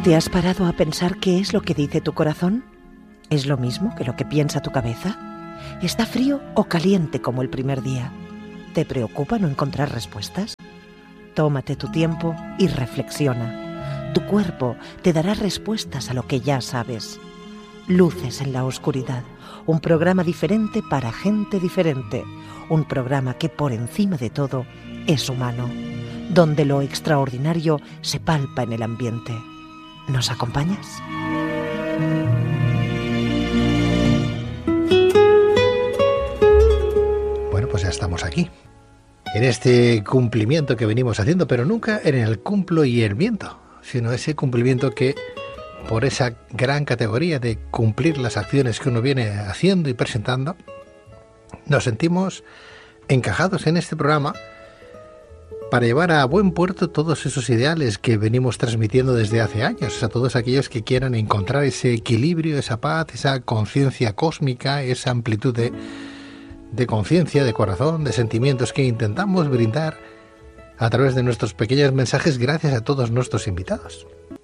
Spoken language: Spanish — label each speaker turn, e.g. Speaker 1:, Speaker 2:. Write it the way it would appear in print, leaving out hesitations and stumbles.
Speaker 1: ¿Te has parado a pensar qué es lo que dice tu corazón? ¿Es lo mismo que lo que piensa tu cabeza? ¿Está frío o caliente como el primer día? ¿Te preocupa no encontrar respuestas? Tómate tu tiempo y reflexiona. Tu cuerpo te dará respuestas a lo que ya sabes. Luces en la oscuridad, un programa diferente para gente diferente, un programa que por encima de todo es humano, donde lo extraordinario se palpa en el ambiente. ¿Nos acompañas?
Speaker 2: Bueno, pues ya estamos aquí, en este cumplimiento que venimos haciendo, pero nunca en el cumplo y el miento, sino ese cumplimiento que, por esa gran categoría de cumplir las acciones que uno viene haciendo y presentando, nos sentimos encajados en este programa para llevar a buen puerto todos esos ideales que venimos transmitiendo desde hace años, a todos aquellos que quieran encontrar ese equilibrio, esa paz, esa conciencia cósmica, esa amplitud de conciencia, de corazón, de sentimientos que intentamos brindar a través de nuestros pequeños mensajes gracias a todos nuestros invitados.